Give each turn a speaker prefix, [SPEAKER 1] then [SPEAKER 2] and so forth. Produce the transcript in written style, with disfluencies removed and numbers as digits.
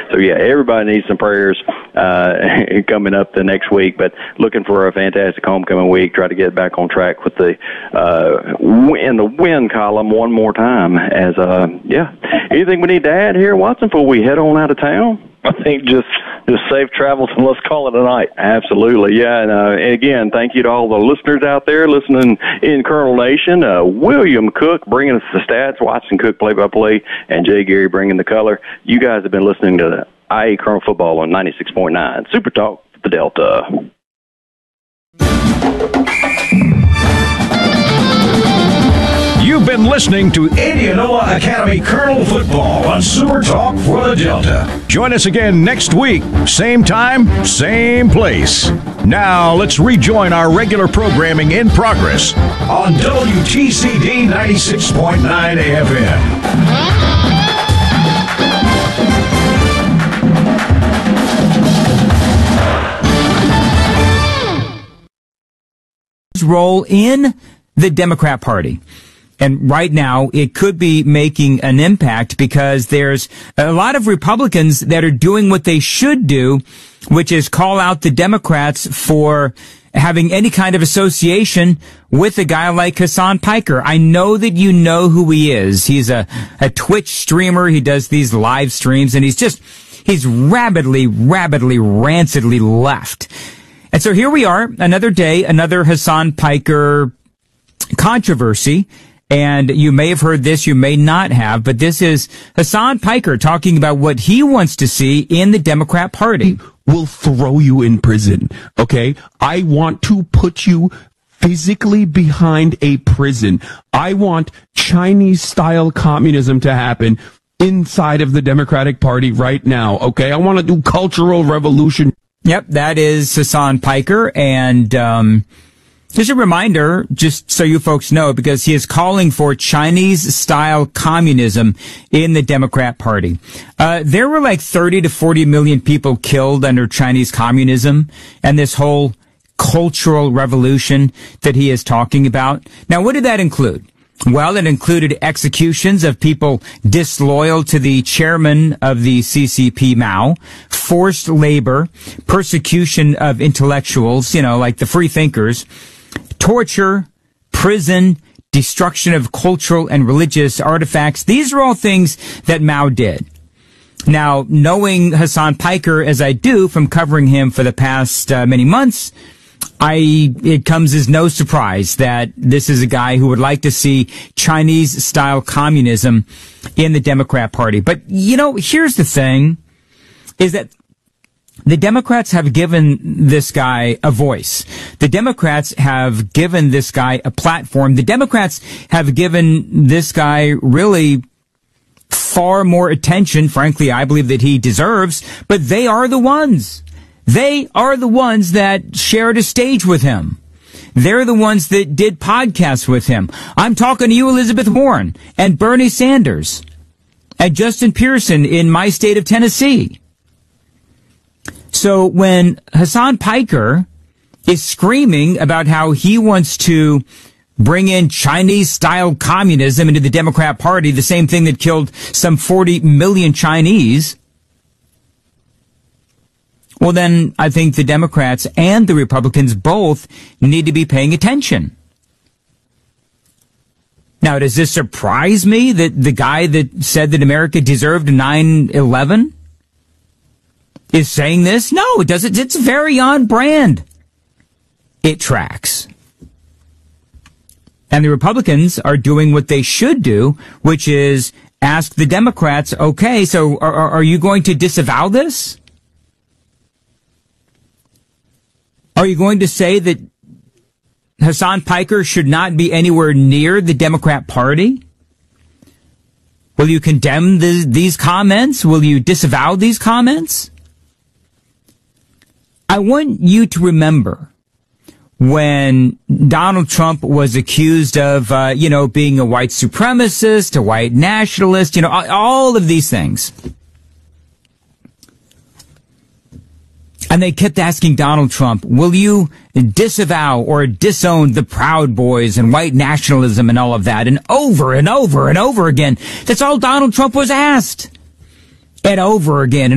[SPEAKER 1] So yeah, everybody needs some prayers coming up the next week. But looking for a fantastic homecoming week. Try to get back on track with the in the win column one more time. As anything we need to add here, Watson, before we head on out of town?
[SPEAKER 2] I think just safe travels, and let's call it a night.
[SPEAKER 1] Absolutely, yeah. And again, thank you to all the listeners out there listening in Colonel Nation. William Cook bringing us the stats, Watson Cook play-by-play, and Jay Gary bringing the color. You guys have been listening to the IA Colonel Football on 96.9 Super Talk for the Delta.
[SPEAKER 3] You've been listening to Indianola Academy Colonel Football on Super Talk for the Delta. Join us again next week, same time, same place. Now let's rejoin our regular programming in progress on WTCD 96.9 FM.
[SPEAKER 4] Role in the Democrat Party. And right now, it could be making an impact because there's a lot of Republicans that are doing what they should do, which is call out the Democrats for having any kind of association with a guy like Hassan Piker. I know that you know who he is. He's a Twitch streamer. He does these live streams, and he's rabidly, rancidly left. And so here we are, another day, another Hassan Piker controversy. And you may have heard this, you may not have, but this is Hassan Piker talking about what he wants to see in the Democrat Party.
[SPEAKER 5] Will throw you in prison, okay? I want to put you physically behind a prison. I want Chinese-style communism to happen inside of the Democratic Party right now, okay? I want to do cultural revolution.
[SPEAKER 4] Yep, that is Hassan Piker, and just a reminder, just so you folks know, because he is calling for Chinese-style communism in the Democrat Party. There were like 30 to 40 million people killed under Chinese communism, and this whole cultural revolution that he is talking about. Now, what did that include? Well, it included executions of people disloyal to the chairman of the CCP, Mao, forced labor, persecution of intellectuals, like the free thinkers, torture, prison, destruction of cultural and religious artifacts. These are all things that Mao did. Now, knowing Hassan Piker as I do from covering him for the past many months, it comes as no surprise that this is a guy who would like to see Chinese-style communism in the Democrat Party. But, here's the thing, is that the Democrats have given this guy a voice. The Democrats have given this guy a platform. The Democrats have given this guy really far more attention, frankly, I believe that he deserves, but they are the ones. They are the ones that shared a stage with him. They're the ones that did podcasts with him. I'm talking to you, Elizabeth Warren, and Bernie Sanders, and Justin Pearson in my state of Tennessee. So when Hassan Piker is screaming about how he wants to bring in Chinese-style communism into the Democrat Party, the same thing that killed some 40 million Chinese, well, then I think the Democrats and the Republicans both need to be paying attention. Now, does this surprise me that the guy that said that America deserved 9/11 is saying this? No, it doesn't. It's very on brand. It tracks. And the Republicans are doing what they should do, which is ask the Democrats, okay, so are you going to disavow this? Are you going to say that Hassan Piker should not be anywhere near the Democrat Party? Will you condemn these comments? Will you disavow these comments? I want you to remember when Donald Trump was accused of, being a white supremacist, a white nationalist, all of these things. And they kept asking Donald Trump, will you disavow or disown the Proud Boys and white nationalism and all of that? And over and over and over again. That's all Donald Trump was asked. And over again.